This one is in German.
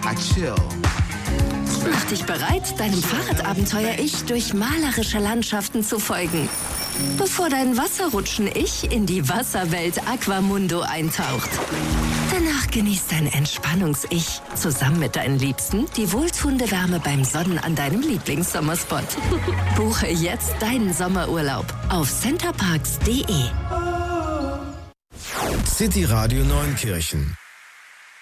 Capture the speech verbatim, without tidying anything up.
I chill. Mach dich bereit, deinem Fahrradabenteuer-Ich durch malerische Landschaften zu folgen, bevor dein Wasserrutschen-Ich in die Wasserwelt Aquamundo eintaucht. Danach genießt dein Entspannungs-Ich zusammen mit deinen Liebsten die wohltuende Wärme beim Sonnen an deinem Lieblingssommerspot. Buche jetzt deinen Sommerurlaub auf centerparks punkt de. City Radio Neunkirchen